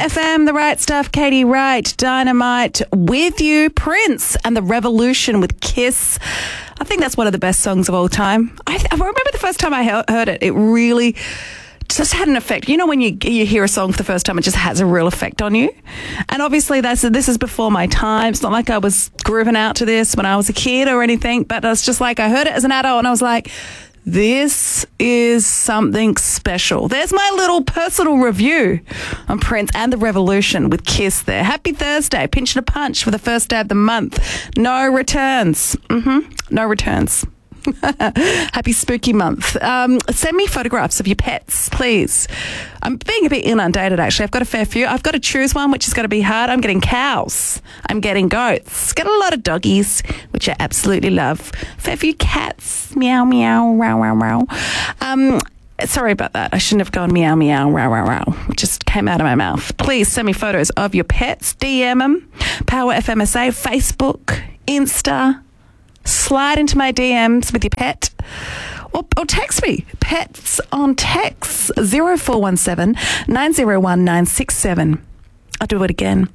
FM, The Right Stuff, Katie Wright, Dynamite with you, Prince and The Revolution with Kiss. I think that's one of the best songs of all time. I remember the first time I heard it, it really just had an effect. You know when you hear a song for the first time, it just has a real effect on you. And obviously this is before my time. It's not like I was grooving out to this when I was a kid or anything, but it's just like I heard it as an adult and I was like, this is something special. There's my little personal review on Prince and The Revolution with Kiss there. Happy Thursday. Pinch and a punch for the first day of the month. No returns. No returns. Happy spooky month. Send me photographs of your pets, please. I'm being a bit inundated, actually. I've got a fair few. I've got to choose one, which is going to be hard. I'm getting cows. I'm getting goats. Get a lot of doggies, which I absolutely love. Fair few cats. Meow, meow, row, row, row. Sorry about that. I shouldn't have gone meow, meow, row, row, row. It just came out of my mouth. Please send me photos of your pets. DM them. Power FMSA, Facebook, Insta. Slide into my DMs with your pet or text me. Pets on text 0417 901 967. I'll do it again.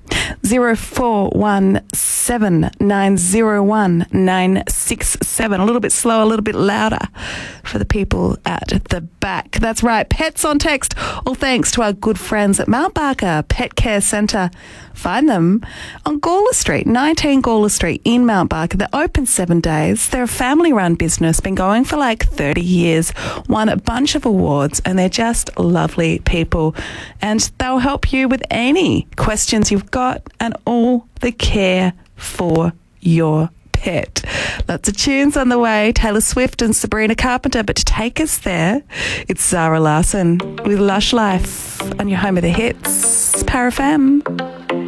0417 901 967. A little bit slower, a little bit louder for the people at the back. That's right. Pets on text. All thanks to our good friends at Mount Barker Pet Care Centre. Find them on Gawler Street, 19 Gawler Street in Mount Barker. They're open 7 days. They're a family-run business, been going for like 30 years, won a bunch of awards, and they're just lovely people. And they'll help you with any questions you've got and all the care for your pet. Lots of tunes on the way. Taylor Swift and Sabrina Carpenter. But to take us there, it's Zara Larsson with Lush Life on your home of the hits, Power FM.